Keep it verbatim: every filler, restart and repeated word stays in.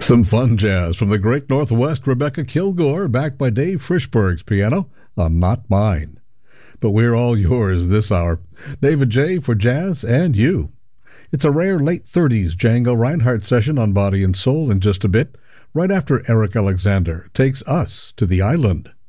Some fun jazz from the great Northwest Rebecca Kilgore, backed by Dave Frischberg's piano on Not Mine. But we're all yours this hour. David J. for Jazz and You. It's a rare late thirties Django Reinhardt session on Body and Soul in just a bit, right after Eric Alexander takes us to the island.